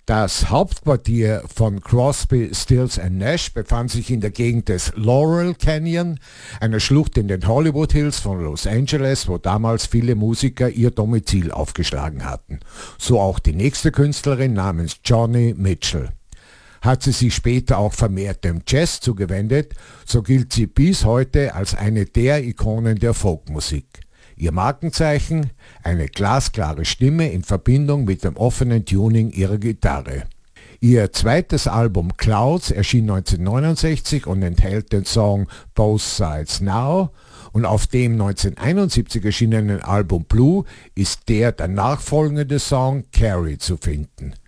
Das Hauptquartier von Crosby, Stills Nash befand sich in der Gegend des Laurel Canyon, einer Schlucht in den Hollywood Hills von Los Angeles, wo damals viele Musiker ihr Domizil aufgeschlagen hatten. So auch die nächste Künstlerin namens Joni Mitchell. Hat sie sich später auch vermehrt dem Jazz zugewendet, so gilt sie bis heute als eine der Ikonen der Folkmusik. Ihr Markenzeichen? Eine glasklare Stimme in Verbindung mit dem offenen Tuning ihrer Gitarre. Ihr zweites Album Clouds erschien 1969 und enthält den Song Both Sides Now, und auf dem 1971 erschienenen Album Blue ist der nachfolgende Song Carrie zu finden.